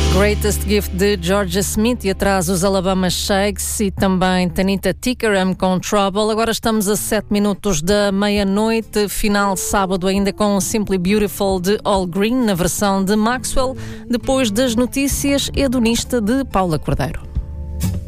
Greatest Gift de Georgia Smith e atrás os Alabama Shakes e também Tanita Tikaram com Trouble. Agora estamos a 7 minutos da meia-noite, final sábado ainda com Simply Beautiful de All Green na versão de Maxwell, depois das notícias hedonista de Paula Cordeiro.